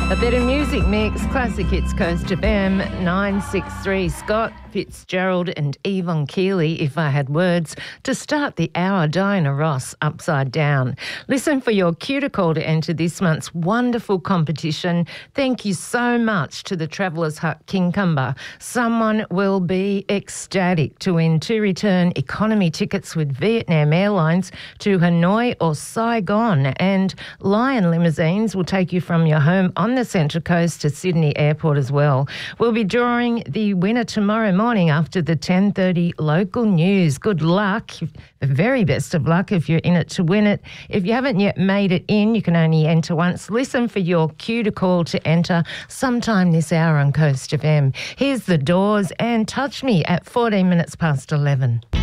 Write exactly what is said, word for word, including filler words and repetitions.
A bit of music mix, classic hits Coast F M, nine six three. Scott Fitzgerald and Yvonne Keely, If I Had Words, to start the hour. Diana Ross, Upside Down. Listen for your cue to call to enter this month's wonderful competition. Thank you so much to the Travellers Hut Kincumber. Someone will be ecstatic to win two return economy tickets with Vietnam Airlines to Hanoi or Saigon, and Lion Limousines will take you from your home on the Central Coast to Sydney Airport as well. We'll be drawing the winner tomorrow morning after the ten thirty local news. Good luck, the very best of luck if you're in it to win it. If you haven't yet made it in, you can only enter once. Listen for your cue to call to enter sometime this hour on Coast F M. Here's The Doors and Touch Me at fourteen minutes past eleven.